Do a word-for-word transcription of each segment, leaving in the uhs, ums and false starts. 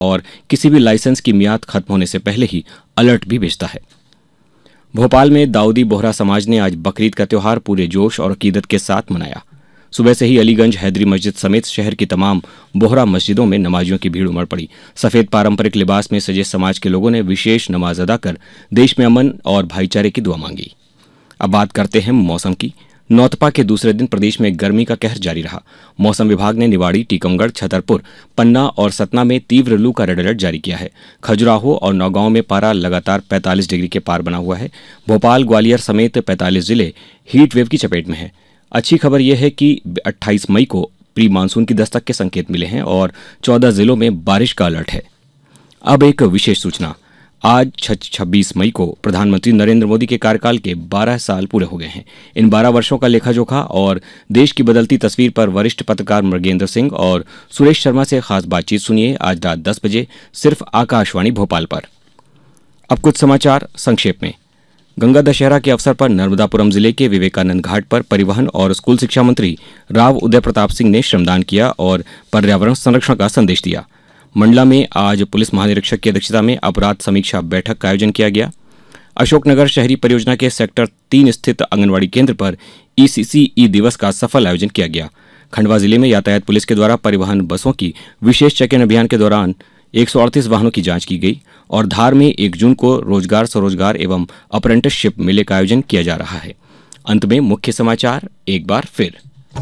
और किसी भी लाइसेंस की मियाद खत्म होने से पहले ही अलर्ट भी भेजता है। भोपाल में दाऊदी बोहरा समाज ने आज बकरीद का त्योहार पूरे जोश और अकीदत के साथ मनाया। सुबह से ही अलीगंज हैदरी मस्जिद समेत शहर की तमाम बोहरा मस्जिदों में नमाजियों की भीड़ उमड़ पड़ी। सफेद पारंपरिक लिबास में सजे समाज के लोगों ने विशेष नमाज अदा कर देश में अमन और भाईचारे की दुआ मांगी। अब बात करते हैं मौसम की। नौतपा के दूसरे दिन प्रदेश में गर्मी का कहर जारी रहा। मौसम विभाग ने निवाड़ी, टीकमगढ़, छतरपुर, पन्ना और सतना में तीव्र लू का रेड अलर्ट जारी किया है। खजुराहो और नौगांव में पारा लगातार पैंतालीस डिग्री के पार बना हुआ है। भोपाल, ग्वालियर समेत पैंतालीस जिले हीट वेव की चपेट में हैं। अच्छी खबर यह है कि अट्ठाईस मई को प्री मानसून की दस्तक के संकेत मिले हैं और चौदह जिलों में बारिश का अलर्ट है। अब एक विशेष सूचना। आज छब्बीस मई को प्रधानमंत्री नरेंद्र मोदी के कार्यकाल के बारह साल पूरे हो गए हैं। इन बारह वर्षों का लेखा जोखा और देश की बदलती तस्वीर पर वरिष्ठ पत्रकार मृगेंद्र सिंह और सुरेश शर्मा से खास बातचीत सुनिए आज रात दस बजे सिर्फ आकाशवाणी भोपाल पर। अब कुछ समाचार संक्षेप में। गंगा दशहरा के अवसर पर नर्मदापुरम जिले के विवेकानंद घाट पर परिवहन और स्कूल शिक्षा मंत्री राव उदय प्रताप सिंह ने श्रमदान किया और पर्यावरण संरक्षण का संदेश दिया। मंडला में आज पुलिस महानिरीक्षक की अध्यक्षता में अपराध समीक्षा बैठक का आयोजन किया गया। अशोकनगर शहरी परियोजना के सेक्टर तीन स्थित आंगनवाड़ी केंद्र पर ईसीसी दिवस का सफल आयोजन किया गया। खंडवा जिले में यातायात पुलिस के द्वारा परिवहन बसों की विशेष चेक इन अभियान के दौरान एक सौ अड़तीस वाहनों की जांच की गई और धार में एक जून को रोजगार, स्वरोजगार एवं अप्रेंटिसशिप मेले का आयोजन किया जा रहा है। अंत में मुख्य समाचार एक बार फिर।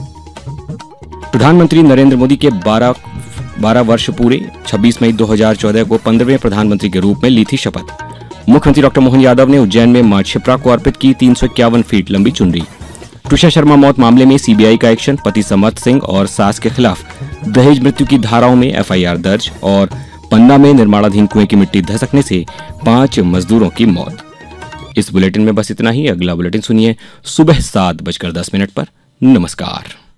प्रधानमंत्री नरेंद्र मोदी के बारह बारह वर्ष पूरे। छब्बीस मई दो हज़ार चौदह को पंद्रहवें प्रधानमंत्री के रूप में ली थी शपथ। मुख्यमंत्री डॉक्टर मोहन यादव ने उज्जैन में मां क्षिप्रा को अर्पित की तीन सौ इक्यावन फीट लंबी चुनरी। तुषार शर्मा मौत मामले में सीबीआई का एक्शन। पति समर्थ सिंह और सास के खिलाफ दहेज मृत्यु की धाराओं में एफआईआर दर्ज। और पन्ना में निर्माणाधीन कुएं की मिट्टी धसकने से पांच मजदूरों की मौत। इस बुलेटिन में बस इतना ही। अगला बुलेटिन सुनिए सुबह सात बजकर दस मिनट पर। नमस्कार।